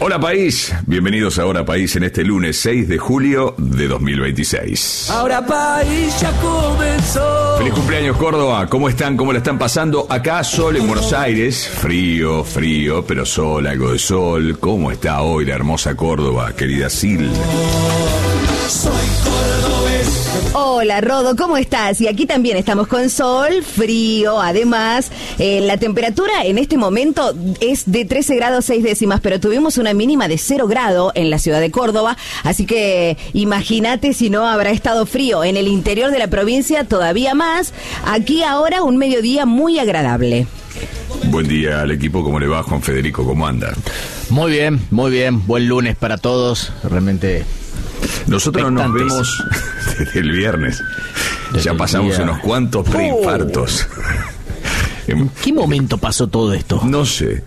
Hola país, bienvenidos a Ahora País en este lunes 6 de julio de 2026. Ahora País ya comenzó. Feliz cumpleaños Córdoba, ¿cómo están? ¿Cómo la están pasando? Acá sol en Buenos Aires, frío, pero sol, algo de sol. ¿Cómo está hoy la hermosa Córdoba, querida Sil? Soy cordobés. Hola Rodo, ¿cómo estás? Y aquí también estamos con sol, frío, además la temperatura en este momento es de 13 grados 6 décimas, pero tuvimos una mínima de 0 grado en la ciudad de Córdoba, así que imagínate si no habrá estado frío. En el interior de la provincia todavía más, aquí ahora un mediodía muy agradable. Buen día al equipo, ¿cómo le va? Juan Federico, ¿cómo anda? Muy bien, buen lunes para todos, realmente. Nosotros nos vemos desde el viernes. Ya pasamos unos cuantos preinfartos. ¿En qué momento pasó todo esto? No sé.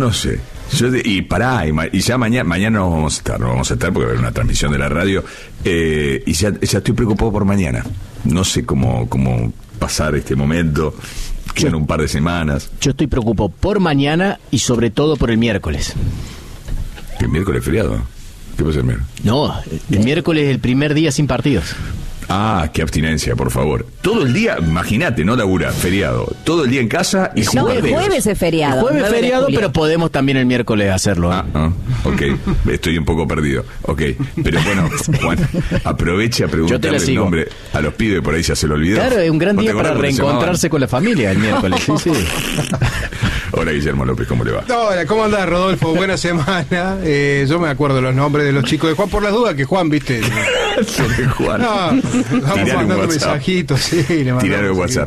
Y ya mañana no vamos a estar porque va a haber una transmisión de la radio. Y ya estoy preocupado por mañana. No sé cómo pasar este momento. Quedan un par de semanas. Yo estoy preocupado por mañana y sobre todo por el miércoles. ¿El miércoles es feriado? ¿Qué pasa el miércoles? No, el miércoles es el primer día sin partidos. Ah, qué abstinencia, por favor. Todo el día, imagínate, no labura, feriado. Todo el día en casa y no, el jueves es feriado. El jueves es feriado, pero podemos también el miércoles hacerlo. Ok, estoy un poco perdido. Ok, pero bueno, Juan, aproveche a preguntarle el nombre a los pibes, por ahí ya se lo olvidó. Claro, es un gran día para reencontrarse con la familia el miércoles. Sí. Hola Guillermo López, ¿cómo le va? Hola, ¿cómo andás, Rodolfo? Buena semana. Yo me acuerdo los nombres de los chicos de Juan, por las dudas que Juan, viste. Sobre Juan. No, vamos mandando mensajitos, sí. Tirar el WhatsApp.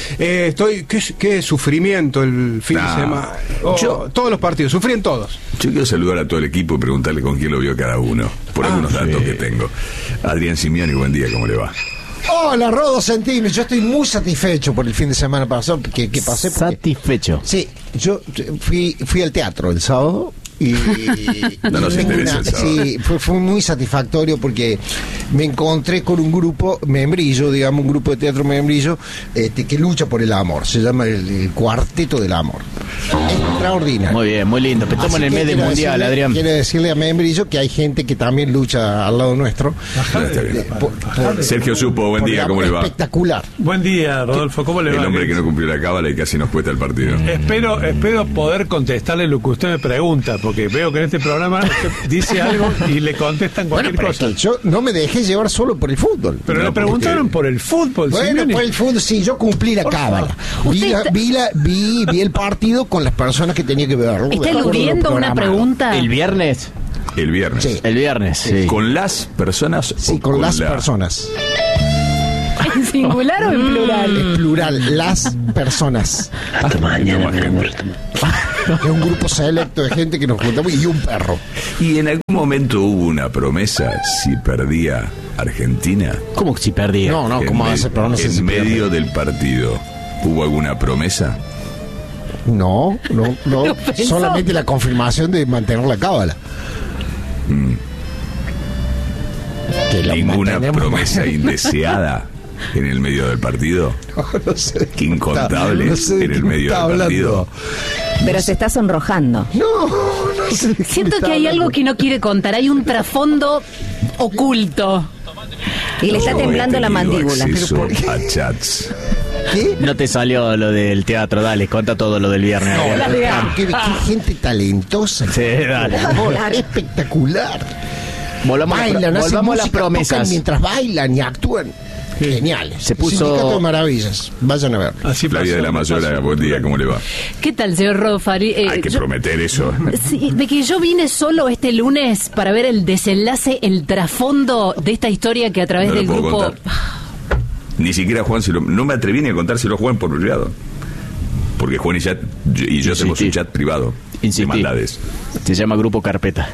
Qué sufrimiento el fin de semana. Todos los partidos, sufrían todos. Yo quiero saludar a todo el equipo y preguntarle con quién lo vio cada uno, por algunos datos que tengo. Adrián Simioni, buen día, ¿cómo le va? Hola, Rodo Centini, yo estoy muy satisfecho por el fin de semana pasado que pasé. ¿Satisfecho? Sí, yo fui al teatro el sábado. Y no nos interesa el sábado. Sí, fue muy satisfactorio porque me encontré con un grupo membrillo, digamos, un grupo de teatro membrillo que lucha por el amor. Se llama el Cuarteto del Amor. Extraordinario. Muy bien, muy lindo. Estamos en el mes del mundial, Adrián. Quiero decirle a membrillo que hay gente que también lucha al lado nuestro. Sergio Supo, buen día, ¿cómo le va? Espectacular. Buen día, Rodolfo, ¿cómo le va? El hombre que no cumplió la cábala y casi nos cuesta el partido. Espero poder contestarle lo que usted me pregunta, porque veo que en este programa usted dice algo y le contestan cualquier cosa. Yo no me dejé llevar solo por el fútbol. Pero le preguntaron por el fútbol. Bueno, Simeone. por el fútbol, sí, yo cumplí la cábala. Vi el partido con las personas que tenía que verlo. ¿Está eludiendo una pregunta? ¿El viernes? El viernes. Sí. El viernes, sí. ¿Con las personas? Sí, con las personas. ¿En singular o en plural? En plural, las personas. Hasta mañana. Es un grupo selecto de gente que nos juntamos y un perro. ¿Y en algún momento hubo una promesa si perdía Argentina? ¿Cómo que si perdía? No, ¿cómo va a ser promesa? En medio del partido, ¿hubo alguna promesa? No. Solamente la confirmación de mantener la cábala. ¿Ninguna promesa indeseada en el medio del partido? No sé. Incontable en el medio del partido. Pero se está sonrojando. No sé. Siento que hay algo que no quiere contar, hay un trasfondo oculto. Y le está temblando la mandíbula. A chats. ¿Qué? No te salió lo del teatro, dale, cuenta todo lo del viernes. Qué gente talentosa. Sí, dale. Espectacular. Volvamos a las promesas. Tocan mientras bailan y actúan. Geniales. Se puso Sindicato de Maravillas. Vayan a ver. Así Flavia de la Mayora, buen día, ¿cómo le va? ¿Qué tal, señor Rodolfari? Hay que prometer eso. Sí, de que yo vine solo este lunes para ver el desenlace, el trasfondo de esta historia que a través No del lo puedo grupo... contar. Ni siquiera Juan, no me atreví ni a contárselo a Juan por privado. Porque Juan y yo tenemos un chat privado. Insistí. De maldades. Se llama Grupo Carpeta.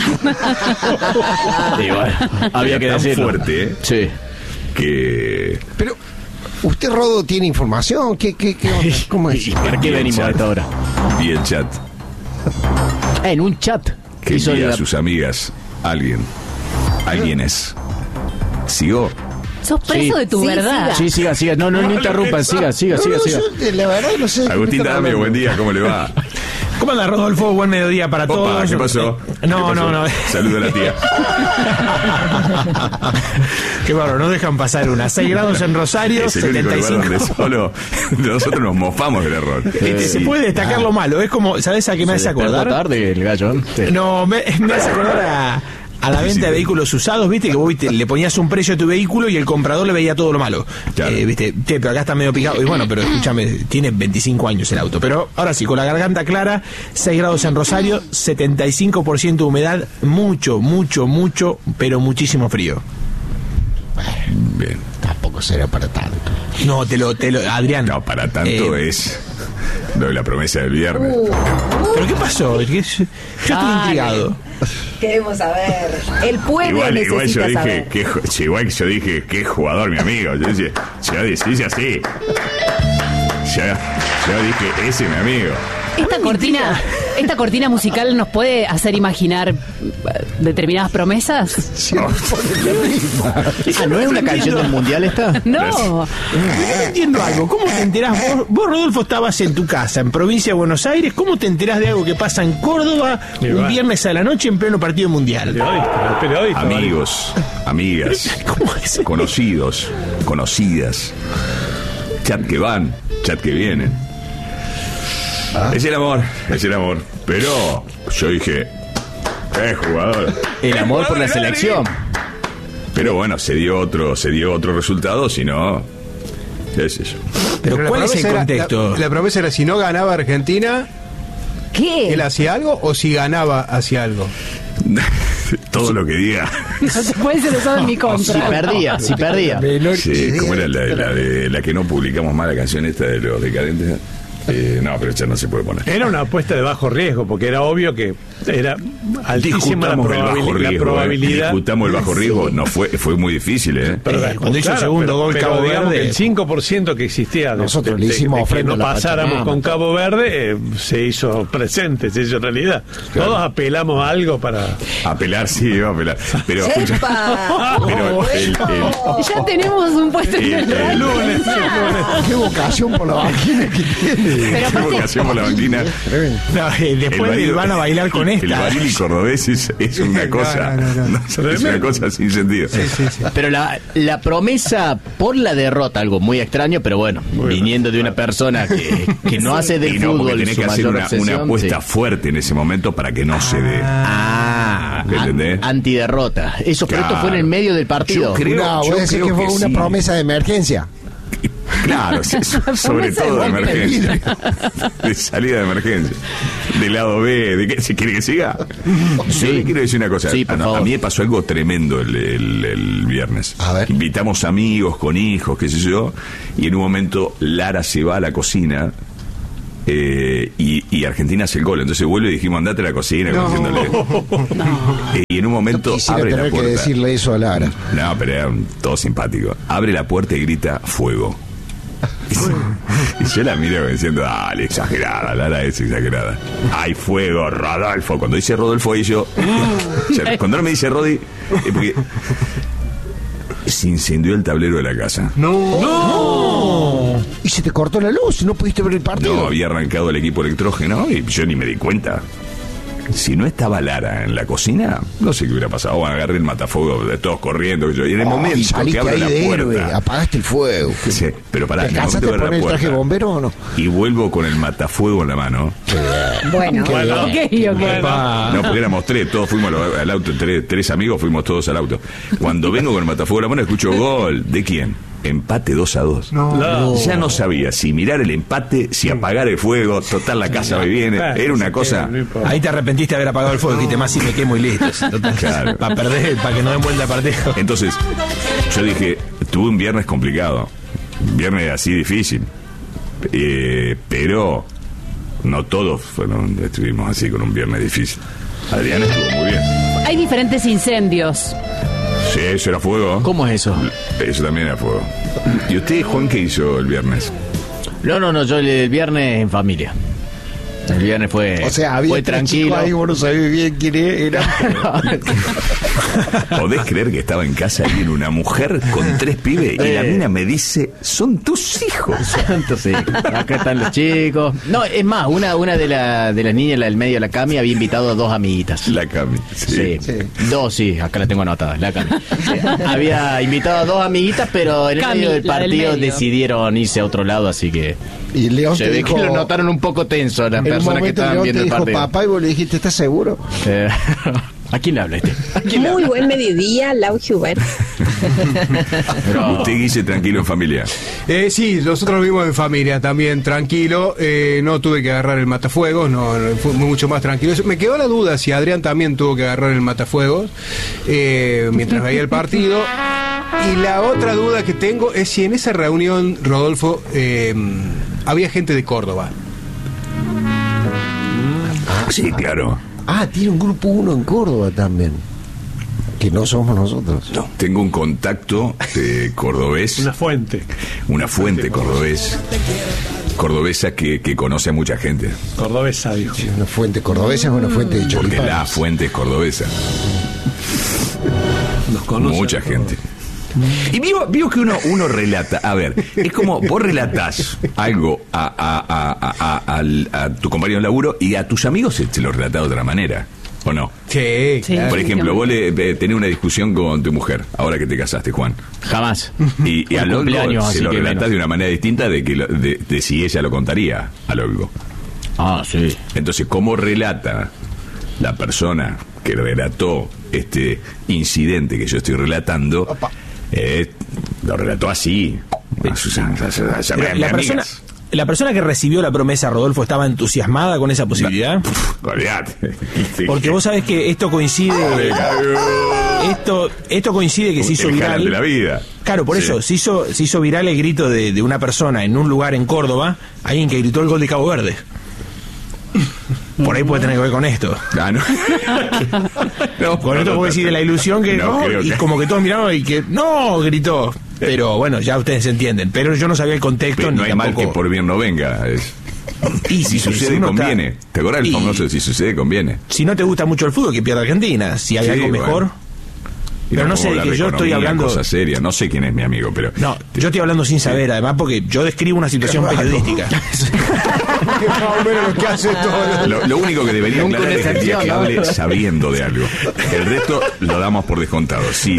Y bueno, había que tan decirlo. Fuerte, ¿eh? Sí. Que... Pero, ¿usted, Rodo, tiene información? ¿Qué onda? ¿Cómo es? ¿Y para qué venimos a esta hora? Vi el chat. En un chat. Que envía a sus amigas. Alguienes. ¿Sigo? Sos preso de tu verdad. Sí, siga. No interrumpan, siga. La verdad no sé. Agustín Damio, buen día, ¿cómo le va? ¿Cómo anda, Rodolfo? Buen mediodía para Opa, todos. ¿qué pasó? No. Saludo a la tía. Qué bárbaro, no dejan pasar una. 6 grados en Rosario, Es el único lugar 75. donde solo nosotros nos mofamos del error. Se puede destacar lo malo. Es como, ¿sabes a qué me hace acordar? tarde el gallo. Sí. No, me hace acordar a la venta de vehículos usados, viste, que vos le ponías un precio a tu vehículo y el comprador le veía todo lo malo. Claro. Viste, pero acá está medio picado. Y bueno, pero escúchame, tiene 25 años el auto. Pero ahora sí, con la garganta clara, 6 grados en Rosario, 75% de humedad, mucho, pero muchísimo frío. Bien. Tampoco será para tanto. No, te lo, Adrián. No, para tanto es lo de la promesa del viernes. ¿Pero qué pasó? Yo estoy intrigado. Queremos saber. El pueblo Igual necesita yo saber. dije, igual que yo dije, qué jugador, mi amigo. Yo decía, yo dice así. Yo dije, ese mi amigo. Esta cortina musical nos puede hacer imaginar determinadas promesas. ¿No es una canción del mundial esta? No. No entiendo algo. ¿Cómo te enterás? Vos, Rodolfo, estabas en tu casa, en provincia de Buenos Aires. ¿Cómo te enterás de algo que pasa en Córdoba un viernes a la noche en pleno partido mundial? Periodista. Amigos, amigas, ¿Cómo es? conocidos, chat que van, chat que vienen. Es el amor. Pero yo dije, ¡qué jugador! El amor por la selección. Pero bueno, se dio otro resultado, si no, qué sé yo. Pero ¿cuál es el contexto? La promesa era si no ganaba Argentina, ¿Qué? él hacía algo, o si ganaba, hacía algo. Todo lo que diga. Después se lo sabe en mi contra. Si perdía. Sí, ¿cómo era la que no publicamos más, la canción esta de los decadentes? No, pero ya no se puede poner. Era una apuesta de bajo riesgo, porque era obvio que era altísima la probabilidad. Discutamos el bajo riesgo, no fue muy difícil, Pero cuando hizo el segundo gol Cabo digamos Verde, que el 5% que existía Nosotros le hicimos de que ofrenda no a la pasáramos Pachamama. con Cabo Verde, se hizo presente, se hizo realidad. Claro. Todos apelamos a algo para... Apelar, sí, iba a apelar. Pero escucha, ¡Epa! pero Ya tenemos un puesto en el lunes. Qué vocación por la vagina que tiene. Pero qué aparte, vocación por la banquina. después van a bailar con El esta. barili cordobés es una cosa, es una cosa sin sentido. Pero la promesa por la derrota, algo muy extraño, pero bueno, viniendo de una persona que no hace del Y no, porque fútbol tenés su que hacer mayor una obsesión, apuesta sí. fuerte en ese momento para que no se dé. ¿Entendés? Antiderrota. Eso, pero esto fue en el medio del partido. Yo creo- No, voy a decir creo que fue que una sí. promesa de emergencia. Claro, sí, sobre todo de emergencia. De salida de emergencia. Del lado B. ¿De qué? ¿Se quiere que siga? Sí. Yo le quiero decir una cosa. Sí, por favor. A mí me pasó algo tremendo el viernes. A ver. Invitamos amigos con hijos, qué sé yo, y en un momento Lara se va a la cocina. Y Argentina hace el gol, entonces vuelve y dijimos andate a la cocina, como diciéndole. Y en un momento No quisiera abre la tener que puerta. decirle eso a Lara. No, pero era todo simpático. Abre la puerta y grita fuego. Y yo la miro diciendo, dale, exagerada, Lara es exagerada. Hay fuego, Rodolfo. Cuando dice Rodolfo y yo, cuando no me dice Rodi, es porque se incendió el tablero de la casa. Y se te cortó la luz, no pudiste ver el partido. No, había arrancado el equipo electrógeno y yo ni me di cuenta. Si no estaba Lara en la cocina, no sé qué hubiera pasado. Bueno, agarré el matafuego de todos corriendo. Y en el momento que saliste abro ahí la de héroe, puerta, apagaste el fuego. sí, pero pará, ¿Te en el cansaste momento de que abro poner el la traje puerta bombero o no? y vuelvo con el matafuego en la mano. Bueno, ok. No, porque éramos tres, todos fuimos al auto, tres amigos fuimos todos al auto. Cuando vengo con el matafuego en la mano, escucho gol. ¿De quién? Empate 2-2. Ya no sabía si mirar el empate, si apagar el fuego, total la casa me viene. Era una cosa. Ahí te arrepentiste de haber apagado el fuego, dijiste más si me quemo y listo. Claro. Para perder, para que no den vuelta el partido. Entonces, yo dije, tuve un viernes complicado. Un viernes así difícil. Pero no todos estuvimos así con un viernes difícil. Adrián estuvo muy bien. hay diferentes incendios. Sí, eso era fuego. ¿Cómo es eso? Eso también era fuego. ¿Y usted, Juan, qué hizo el viernes? No, yo el viernes en familia. El viernes fue, O sea, había fue 3 tranquilo. chicos ahí, vos no sabés bien quién era. ¿Podés creer que estaba en casa y era una mujer con 3 pibes y la mina me dice, son tus hijos? Entonces, acá están los chicos. No, es más, una de las niñas, la del medio de la Cami, había invitado a 2 amiguitas. La Cami. Sí. 2, sí, acá la tengo anotada, la Cami. Había invitado a 2 amiguitas, pero en el Cami, medio del la del partido medio. decidieron irse a otro lado, así que Y León se te ve dijo, que lo notaron un poco tenso las en un personas que momento estaban León viendo te el dijo partido. papá y vos le dijiste, ¿estás seguro? ¿A quién le habla este? Muy buen mediodía, Lau Huber. Usted, Guille, tranquilo en familia. Sí, nosotros vivimos en familia también, tranquilo. No tuve que agarrar el matafuegos, no, fue mucho más tranquilo. Me quedó la duda si Adrián también tuvo que agarrar el matafuegos mientras veía el partido. Y la otra duda que tengo es si en esa reunión, Rodolfo, había gente de Córdoba. Sí, claro. Tiene un grupo 1 en Córdoba también. Que no somos nosotros. No, tengo un contacto cordobés. Una fuente. Una fuente cordobesa que conoce a mucha gente. Cordobesa, dijo. Una fuente cordobesa es una fuente de Porque choripanes. la fuente es cordobesa. Nos conoce. Mucha gente. Y vio que uno relata, a ver, es como vos relatás algo a tu compañero de laburo y a tus amigos se lo relatás de otra manera, ¿o no? Sí, Sí. Por ejemplo, vos tenés una discusión con tu mujer, ahora que te casaste, Juan. Jamás. Y a Olgo cumpleaños, se así lo que relatás menos. de una manera distinta de si ella lo contaría a Olgo. Ah, sí. Entonces, ¿cómo relata la persona que relató este incidente que yo estoy relatando? Lo relató así. Pero la persona que recibió la promesa, Rodolfo, ¿estaba entusiasmada con esa posibilidad? Olvídate. Porque vos sabés que esto coincide. Esto coincide que se hizo El galán viral. de la vida. Claro, por Sí. eso se hizo viral el grito de una persona en un lugar en Córdoba, alguien que gritó el gol de Cabo Verde. Por ahí puede tener que ver con esto. Ah, no. No, Con esto no, puedo decir de la ilusión que no no, creo y que- como que todos miraron y que no gritó. Pero bueno, ya ustedes entienden. Pero yo no sabía el contexto. Pero ni no hay mal tampoco... que por bien no venga. Y Si sucede, uno está- conviene. ¿Te acuerdas del Y- famoso si sucede, conviene? Si no te gusta mucho el fútbol, que pierda Argentina. Si hay Sí, algo bueno. mejor. Y Pero no puedo sé, de hablar que yo estoy economía, hablando. Cosa seria. No sé quién es mi amigo, pero. No, yo estoy hablando sin saber, además, porque yo describo una situación periodística. Más o menos lo que hace todo. Lo único que debería Nunca aclarar una es el día que excepción, ¿no? hable sabiendo de algo. El resto lo damos por descontado. Sí.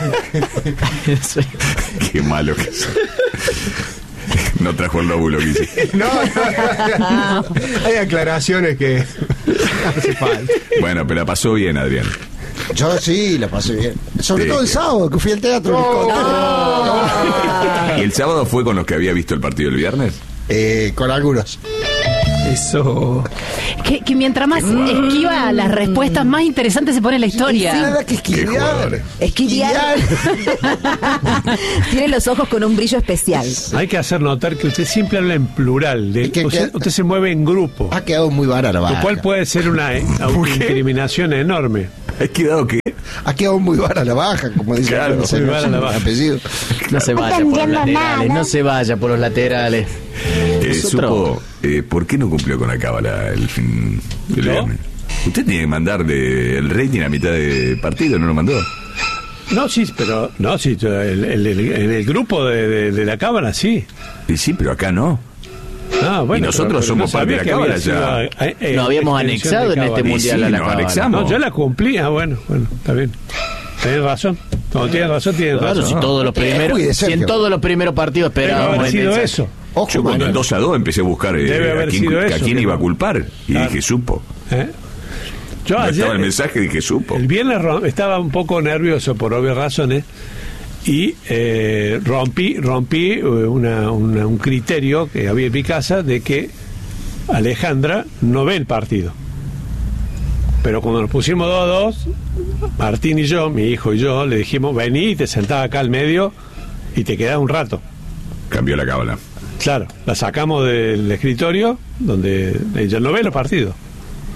Qué malo que es. No trajo el lóbulo que hice. No. Hay aclaraciones que hace falta. Bueno, pero la pasó bien, Adrián. Yo sí, la pasé bien. Sobre Sí. todo el sábado, que fui al teatro. ¿Y el sábado fue con los que había visto el partido el viernes? Con algunos. Eso. Que mientras más esquiva las respuestas, más interesante se pone la historia. Nada que Qué jugadores. esquivar. Tiene los ojos con un brillo especial. Hay que hacer notar que usted siempre habla en plural. Es que- Usted se mueve en grupo. Ha quedado muy vara la Lo vaca. cual puede ser una autoincriminación enorme. ¿Has quedado qué? Ha quedado muy vara la baja, como dice Claro, el muy vara la baja. apellido. No se vaya por los laterales, no se vaya por los laterales. Supo, ¿por qué no cumplió con la cábala el fin del ¿No? viernes? Usted tiene que mandar el rating a mitad de partido, ¿no lo mandó? No, sí, pero. No, sí, en el grupo de la cámara sí. Y sí, pero acá no. Ah, bueno, Y nosotros somos no parte de sabía la que cámara había ya. sido, Lo habíamos extensión anexado de en este cábala. mundial sí, a la nos cábala. anexamos. No, yo la cumplí. Ah, bueno, está bien. Tienes razón. Cuando tienes razón, tienes Claro, razón. si todos los primeros, Cuide, si en Sergio. todos los primeros partidos Debe esperábamos haber el sido mensaje. eso. Ojo, Yo cuando Manuel. en 2-2 empecé a buscar Debe a haber quién, sido a eso, quién que iba a no. culpar. Y Claro. dije, supo. ¿Eh? Yo ayer, Estaba el mensaje y dije, supo. el viernes estaba un poco nervioso por obvias razones y rompí un criterio que había en mi casa de que Alejandra no ve el partido. Pero cuando nos pusimos 2-2, Martín y yo, mi hijo y yo, le dijimos, vení y te sentás acá al medio y te quedás un rato. Cambió la cábala. Claro, la sacamos del escritorio donde ella no ve los partidos.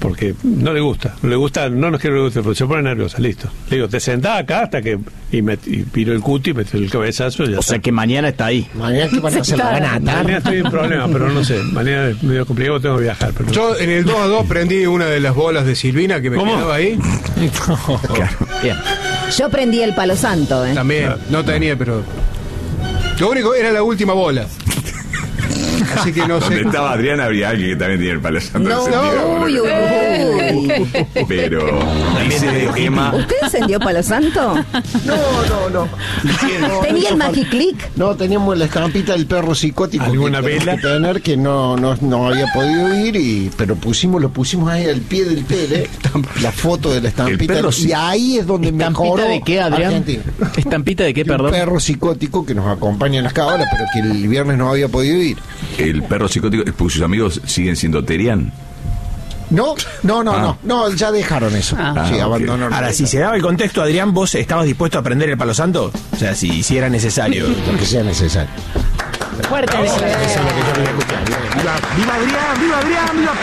porque no le gusta, no nos quiere que le guste, pero se pone nerviosa, listo. Le digo, te sentás acá hasta que y piro el cuti, meto el cabezazo y ya O sea que mañana está ahí. Mañana que van a hacer la ganata. Mañana estoy en problema, pero no sé, mañana es medio complicado, tengo que viajar. Pero Yo en el 2-2 prendí una de las bolas de Silvina que me ¿Cómo? quedaba ahí. Claro. Bien. Yo prendí el palo santo, ¿eh? También, no tenía, pero. Lo único era la última bola. Así que no Donde sé. estaba Adriana habría alguien que también tiene el palo santo No, encendido. uy, uy, uy. Pero dice Emma, ¿Usted encendió palo santo? No. ¿Tenía el Magic Click? No, teníamos la estampita del perro psicótico. ¿Alguna que vela? que tener que no había podido ir, pero lo pusimos ahí al pie del tele, la foto de la estampita. perro Y ahí es donde mejoró ¿Estampita de qué, Adrián? Argentina. ¿Estampita de qué, Un perdón? perro psicótico que nos acompaña en las cábalas, pero que el viernes no había podido ir. el perro psicótico, pues sus amigos siguen siendo Terian. No, ya dejaron eso. Sí, ok. abandonaron. Ahora, si se daba el contexto, Adrián, ¿vos estabas dispuesto a prender el palo santo? O sea, si era necesario. Lo que sea necesario. Fuerte. Eso es lo que yo quería escuchar. ¡Viva Adrián! ¡Viva Adrián! ¡Viva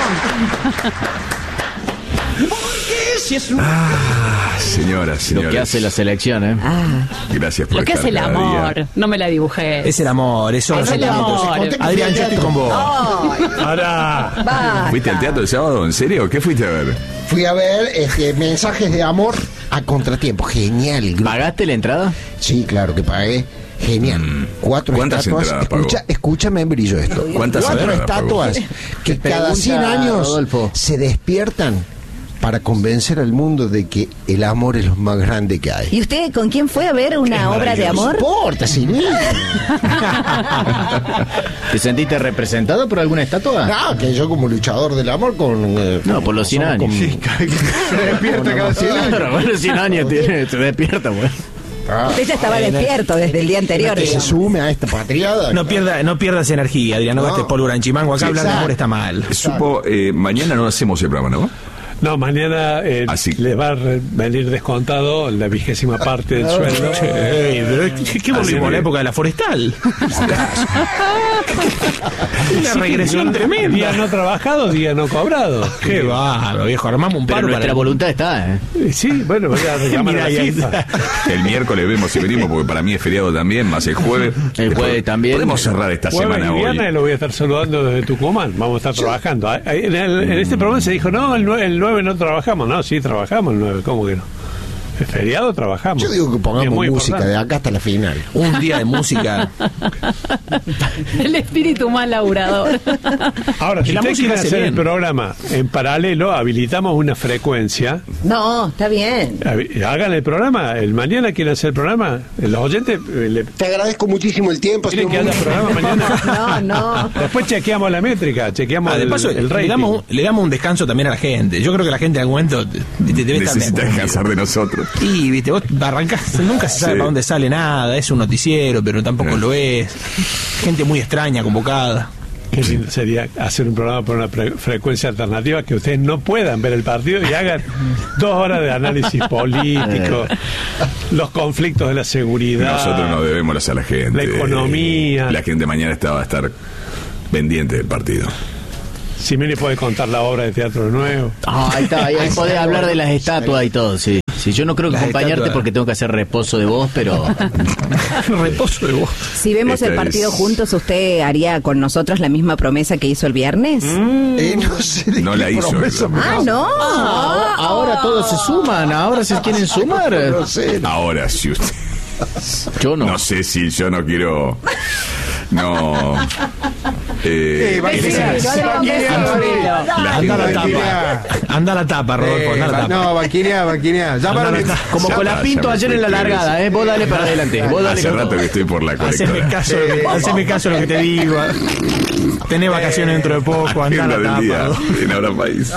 Perón! Señoras, Lo señores. que hace la selección, ¿eh? Gracias por Lo que estar hace el cada amor. día. No me la dibujé. Es el amor, eso Es el amor. Adrián, yo estoy con vos. ¡Para! Basta. ¿Fuiste al teatro el sábado? ¿En serio? ¿Qué fuiste a ver? Fui a ver mensajes de amor a contratiempo. Genial. el grupo. ¿Pagaste la entrada? Sí, claro que pagué. Genial. 4 ¿Cuántas estatuas. entradas pagó? Escúchame en brillo esto. ¿Cuántas 4 entradas pagó? estatuas que cada Pregunta, 100 años Rodolfo. se despiertan para convencer al mundo de que el amor es lo más grande que hay. ¿Y usted con quién fue a ver una obra de No amor? importa, sí. ¿Te sentiste representado por alguna estatua? No, que yo como luchador del amor con... No, por los 100 somos años. con- Se despierta cada 100 años. Claro, bueno, 100 años se despierta, pues. Usted ya estaba despierto desde el día anterior. que se digamos. sume a esta patriada. No pierdas energía, Adrián, no gastes pólvora en chimango. Acá Sí, hablar de exacto. amor está mal. Supo, mañana no hacemos el programa, ¿no? No, mañana Así. les va a venir descontado la 20ª parte del sueldo. Pero ¿qué volvimos a la época de la forestal? Una regresión Día tremenda. no trabajado, día no cobrado. Qué bárbaro, viejo, armamos un Pero paro nuestra para... voluntad está, ¿eh? Sí, bueno, voy a reclamar Mira, a la ahí FIFA. está. El miércoles vemos si venimos, porque para mí es feriado también, más el jueves. El jueves también. Podemos cerrar esta Jueves semana y viernes hoy. lo voy a estar saludando desde Tucumán. Vamos a estar trabajando. En este programa se dijo, no, el 9 no trabajamos. No, sí, trabajamos el 9. ¿Cómo que no? El feriado trabajamos. Yo digo que Es pongamos muy música importante. de acá hasta la final. Un día de música. El espíritu más laburador. Ahora, si Y la usted música quiere hace hacer el bien. programa en paralelo, habilitamos una frecuencia. No, está bien. Hagan el programa. El mañana quieren hacer el programa. Los oyentes Te agradezco muchísimo el tiempo. quieren que haya programa mañana. No. Después chequeamos la métrica, chequeamos De paso, el rating. le damos un descanso también a la gente. Yo creo que la gente en algún momento debe estar... Necesita descansar de nosotros. Y, viste, vos arrancás, nunca se sabe Sí. para dónde sale nada, es un noticiero, pero tampoco lo es. Gente muy extraña convocada. Qué lindo sería hacer un programa por una frecuencia alternativa que ustedes no puedan ver el partido y hagan 2 horas de análisis político, los conflictos de la seguridad. Nosotros no debemos a la gente. La economía. La gente mañana va a estar pendiente del partido. Simeone puede contar la obra de teatro nuevo. Ah, ahí está, ahí podés hablar de las estatuas y todo, sí. Sí, yo no creo que Las acompañarte estatuas. porque tengo que hacer reposo de voz, pero... Reposo de vos. Si vemos Esta el partido es- juntos, ¿usted haría con nosotros la misma promesa que hizo el viernes? No sé de No qué la hizo, promesa me Ah, no. Ahora todos se suman, ahora se quieren sumar. No sé. Ahora, si usted. Yo no. No sé si yo no quiero. No. Anda a la tapa. Anda a la tapa, Rodolfo, anda a la tapa. No, Banquinia. Llamaron. Como con la Pinto ya me ayer en la fui, largada, ¿eh? Vos dale para adelante. Vos dale Hace con rato todo. que estoy por la Haceme colectora. caso de lo que te digo. Tenés vacaciones dentro de poco, anda a Agenda la del día tapa. en Ahora País.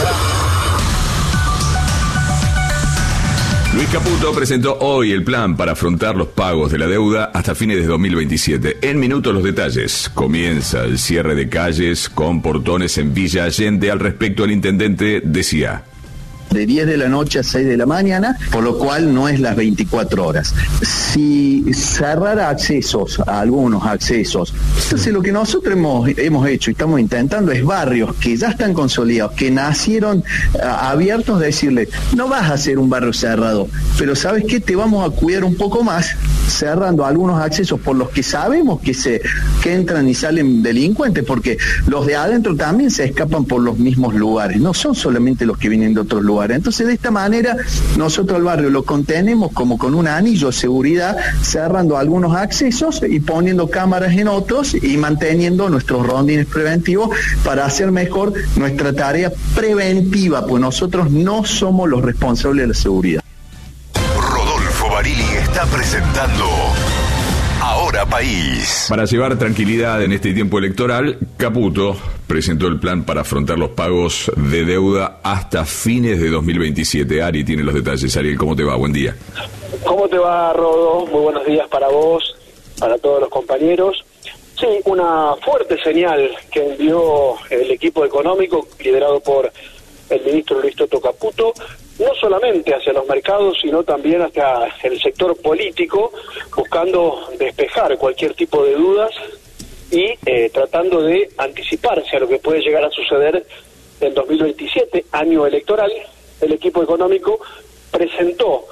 Luis Caputo presentó hoy el plan para afrontar los pagos de la deuda hasta fines de 2027. En minutos los detalles. Comienza el cierre de calles con portones en Villa Allende. Al respecto, el intendente decía: de 10 de la noche a 6 de la mañana, por lo cual no es las 24 horas. Si cerrara accesos, a algunos accesos, entonces lo que nosotros hemos hecho y estamos intentando es barrios que ya están consolidados, que nacieron abiertos, decirle, no vas a hacer un barrio cerrado, pero ¿sabes qué? Te vamos a cuidar un poco más, cerrando algunos accesos por los que sabemos que entran y salen delincuentes, porque los de adentro también se escapan por los mismos lugares, no son solamente los que vienen de otros lugares. Entonces, de esta manera, nosotros el barrio lo contenemos como con un anillo de seguridad, cerrando algunos accesos y poniendo cámaras en otros y manteniendo nuestros rondines preventivos para hacer mejor nuestra tarea preventiva, pues nosotros no somos los responsables de la seguridad. Rodolfo Barili está presentando Ahora País. Para llevar tranquilidad en este tiempo electoral, Caputo presentó el plan para afrontar los pagos de deuda hasta fines de 2027. Ari tiene los detalles. Ariel, ¿cómo te va? Buen día. ¿Cómo te va, Rodo? Muy buenos días para vos, para todos los compañeros. Sí, una fuerte señal que envió el equipo económico liderado por el ministro Luis Toto Caputo, no solamente hacia los mercados, sino también hacia el sector político, buscando despejar cualquier tipo de dudas y tratando de anticiparse a lo que puede llegar a suceder en 2027, año electoral. El equipo económico presentó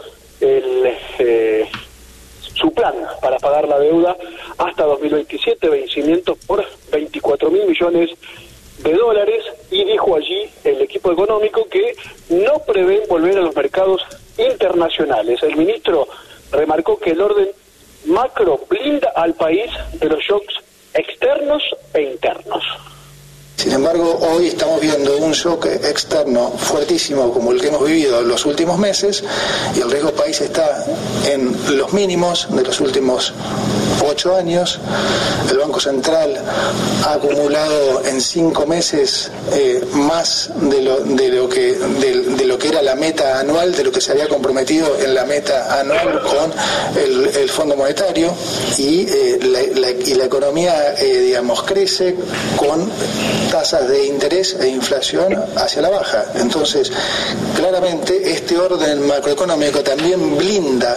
su plan para pagar la deuda hasta 2027, vencimientos por 24.000 millones de dólares, y dijo allí el equipo económico que no prevén volver a los mercados internacionales. El ministro remarcó que el orden macro blinda al país de los shocks externos e internos. Sin embargo, hoy estamos viendo un shock externo fuertísimo como el que hemos vivido en los últimos meses, y el riesgo país está en los mínimos de los últimos 8 años. El Banco Central ha acumulado en 5 meses más de lo que era la meta anual, de lo que se había comprometido en la meta anual con el Fondo Monetario, y la economía crece con tasas de interés e inflación hacia la baja. Entonces, claramente este orden macroeconómico también blinda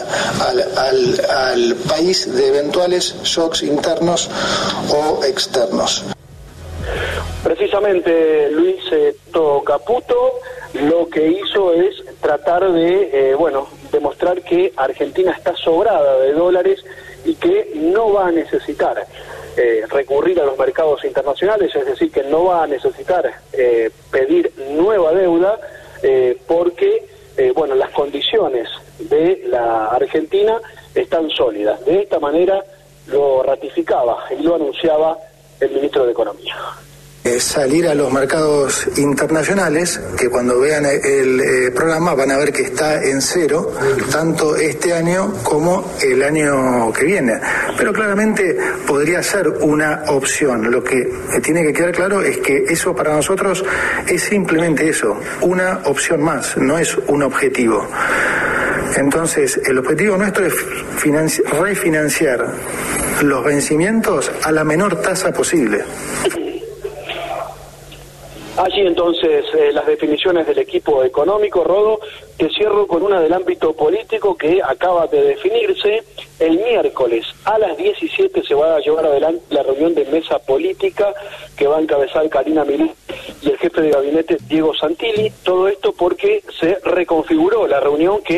al país de eventuales shocks internos o externos. Precisamente Luis Caputo lo que hizo es tratar de demostrar que Argentina está sobrada de dólares y que no va a necesitar recurrir a los mercados internacionales, es decir, que no va a necesitar pedir nueva deuda porque las condiciones de la Argentina están sólidas. De esta manera lo ratificaba y lo anunciaba el ministro de Economía. Salir a los mercados internacionales, que cuando vean el programa van a ver que está en cero, tanto este año como el año que viene. Pero claramente podría ser una opción. Lo que tiene que quedar claro es que eso para nosotros es simplemente eso, una opción más, no es un objetivo. Entonces, el objetivo nuestro es refinanciar los vencimientos a la menor tasa posible. Allí entonces las definiciones del equipo económico. Rodo, te cierro con una del ámbito político que acaba de definirse. El miércoles a las 17 se va a llevar adelante la reunión de mesa política que va a encabezar Karina Milei y el jefe de gabinete Diego Santilli. Todo esto porque se reconfiguró la reunión que